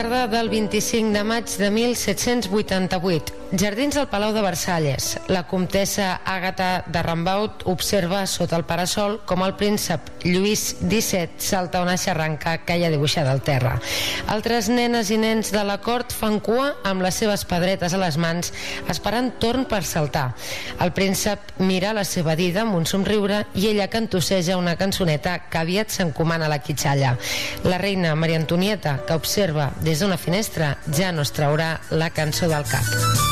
tarda del 25 de maig de 1788. Jardins del Palau de Versalles. La comtessa Àgata de Rambaud observa sota el parasol com el príncep Lluís XVII salta una xarranca que hi ha dibuixada al terra. Altres nenes i nens de la cort fan cua amb les seves pedretes a les mans esperant torn per saltar. El príncep mira la seva dida amb un somriure i ella cantosseja una cançoneta que aviat s'encomana a la quitxalla. La reina Maria Antonieta, que observa des d'una finestra, ja no es traurà la cançó del cap.